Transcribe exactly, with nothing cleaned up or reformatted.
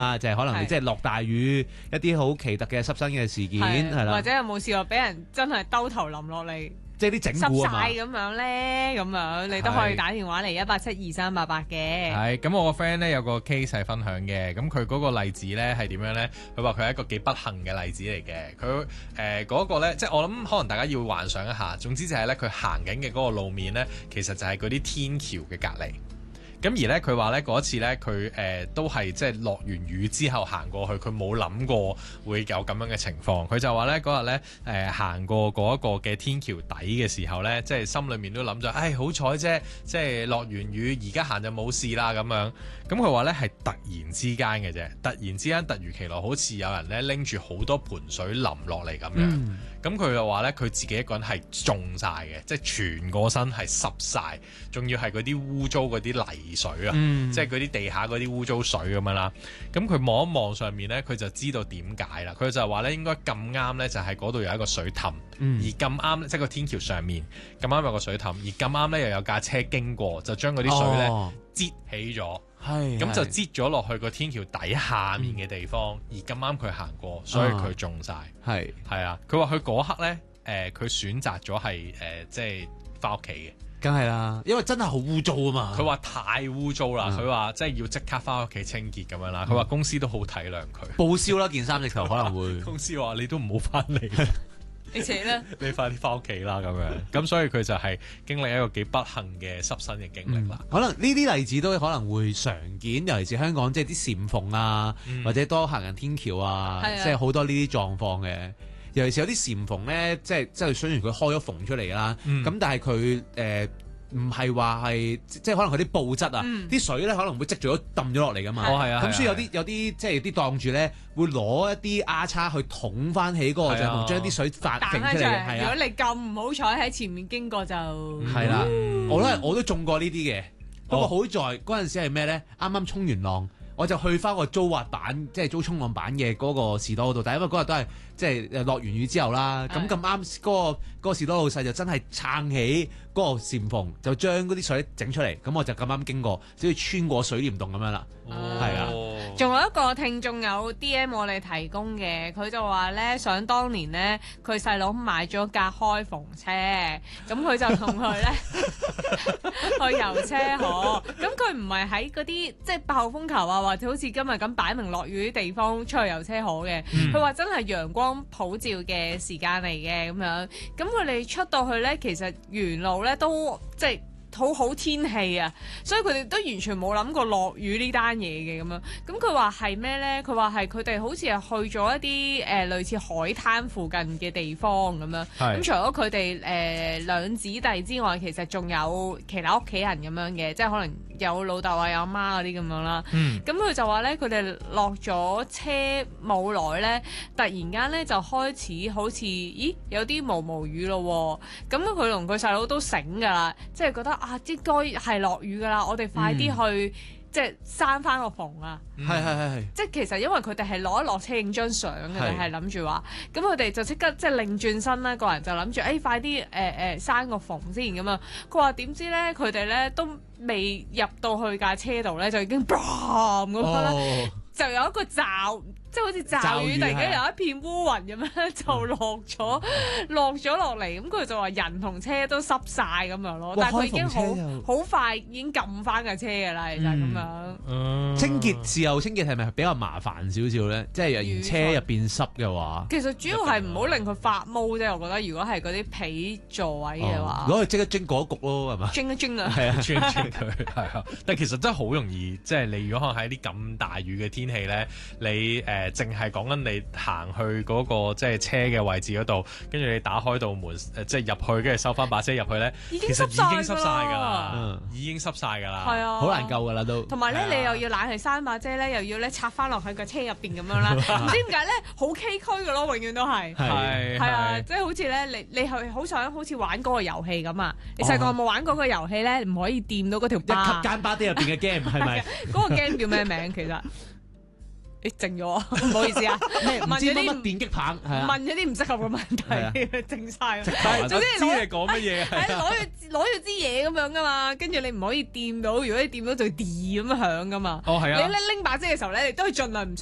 啊，就係、是、可能你即係落大雨一啲好奇特嘅濕身嘅事件係啦， 或者有冇試過俾人真係兜頭淋落嚟？ 即係啲整蠱啊嘛， 濕曬咁樣咧，咁樣你都可以打電話嚟一八七二三八八嘅。 係咁，我個 friend 咧有個 case 係分享嘅，咁佢嗰個例子咧係點樣咧？佢話佢係一個幾不幸嘅例子嚟嘅。佢誒嗰個咧，即係我諗可能大家要幻想一下。總之就係咧，佢行緊嘅嗰個路面咧，其實就係嗰啲天橋嘅隔離。咁而咧，佢話咧嗰一次咧，佢誒、呃、都係即係落完雨之後行過去，佢冇諗過會有咁樣嘅情況。佢就話咧嗰日咧誒行過嗰一個嘅天橋底嘅時候咧，即係心裏面都諗咗，唉好彩啫，即係落完雨而家行就冇事啦咁樣。咁佢話咧係突然之間嘅啫，突然之間突如其來，好似有人咧拎住好多盆水淋落嚟咁樣。嗯咁佢就話咧，佢自己一個人係中晒嘅，即係全個身係濕晒，仲要係嗰啲污糟嗰啲泥水啊，嗯、即係嗰啲地下嗰啲污糟水咁樣啦。咁佢望一望上面咧，佢就知道點解啦。佢就話咧，應該咁啱咧，就係嗰度有一個水凼，嗯、而咁啱即係個天橋上面咁啱有個水凼，而咁啱咧又有架車經過，就將嗰啲水咧擠起咗。係，咁就擠咗落去個天橋底下面嘅地方，嗯、而咁啱佢行過，所以佢中晒。係係啊，佢話佢嗰刻咧，誒、呃，佢選擇咗係誒，即係翻屋企嘅。 梗係啦，因為真係好污糟啊嘛。 佢話太污糟啦，佢話即係要即刻翻屋企清潔咁樣啦。佢話、嗯、公司都好體諒佢， 報銷啦件衫直頭可能會。 公司話你都唔好翻嚟。 而且咧， 你快啲翻屋企啦咁樣，咁所以佢就係經歷一個幾不幸嘅濕身嘅經歷啦、嗯。 可能呢啲例子都可能會常見，尤其是香港即係啲簷篷啊，嗯、或者多行人天橋啊，即係好多呢啲狀況嘅。尤其是有啲簷篷咧，即係即係雖然佢開咗縫出嚟啦，咁、嗯、但係佢誒唔係話係即係可能佢啲布質啊，啲、嗯、水咧可能會積咗揼咗落嚟噶嘛。哦，係啊。咁所以有啲有啲即係啲檔主咧會攞一啲丫叉去捅翻起嗰個帳篷，將啲水發揈出嚟嘅。係啊。如果你咁唔好彩喺前面經過就係啦、嗯。我都我都中過呢啲嘅，不過好在嗰陣時係咩咧？啱啱衝完浪。我就去翻個租滑板，即係租衝浪板嘅嗰個士多嗰度，但係因為嗰日都係即係落完雨之後啦，咁咁啱嗰個嗰個士多老細就真係撐起嗰個簷篷，就將嗰啲水整出嚟，咁我就咁啱經過，所以穿過水簾洞咁樣啦，係啊。 仲有一個聽眾有 D M 我哋提供嘅，佢就話咧，想當年咧，佢細佬買咗架開篷車，咁佢就同佢咧去遊車河，咁佢唔係喺嗰啲即係爆風球啊，或者好似今日咁擺明落雨啲地方出去遊車河嘅，佢話、嗯、真係陽光普照嘅時間嚟嘅咁樣，咁佢哋出到去咧，其實沿路咧都即係。好好天氣啊，所以佢哋都完全冇諗過落雨呢單嘢嘅咁樣。咁佢話係咩呢？佢話係佢哋好似係去咗一啲誒、呃、類似海灘附近嘅地方咁樣。咁是除咗佢哋誒兩姊弟之外，其實仲有其他屋企人咁樣嘅，即係可能有老豆啊、有阿媽嗰啲咁樣啦。咁佢、嗯、就話呢，佢哋落咗車冇耐呢，突然間呢就開始好似咦有啲毛毛雨咯。咁佢同佢細佬都醒㗎啦，即係覺得。啊，應該係落雨㗎啦！我哋快啲去，嗯、即係閂翻個縫啊！ 係係係係， 即係其實因為佢哋係攞一落車影張相嘅，係諗住話，咁佢哋就即刻即係擰轉身啦，個人就諗住誒快啲誒誒閂個縫先咁啊！佢話點知咧，佢哋咧都未入到去架車度咧，就已經砰咁樣咧，就有一個驟。即係好似驟雨，突然間有一片烏雲咁樣就落咗落咗落嚟，咁佢就話人同車都濕晒咁樣咯。但係佢已經好好快已經撳翻架車㗎啦，其實咁樣。 嗯、清潔事後清潔係咪比較麻煩少少咧？即係如車入邊濕嘅話， 其實主要係唔好令佢發毛啫。我覺得如果係嗰啲皮座位嘅話， 如果佢即刻蒸嗰一焗咯，係嘛？ 蒸一蒸啊！ 係啊，蒸一蒸佢係啊。但係其實真係好容易，即係你如果可能喺啲咁大雨嘅天氣咧，你誒。誒，淨係講緊你行去嗰個即係車嘅位置嗰度，跟住你打開道門，誒，即係入去，跟住收翻把遮入去咧，其實已經濕晒㗎啦，已經濕晒㗎啦，係啊， 好難救㗎啦都。 同埋咧，你又要冷氣閂把遮咧，又要咧插翻落去個車入邊咁樣啦，唔知點解咧，好崎嶇㗎咯，永遠都係係係啊，即係好似咧，你你係好想好似玩嗰個遊戲咁啊？你細個有冇玩過個遊戲咧？唔可以掂到嗰條一級間巴啲入邊嘅 game 係咪？ 嗰個 game 叫咩名其實？ 誒靜咗啊，唔好意思啊， 咩唔問咗啲知乜乜電擊棒係啊， 問咗啲唔適合嘅問題，靜晒。 係總之知你講乜嘢係係啊攞住攞住支嘢咁樣噶嘛，跟住你唔可以掂到，如果你掂到就會啲咁樣響噶嘛。 哦係啊你咧拎把遮嘅時候咧，你都係盡量唔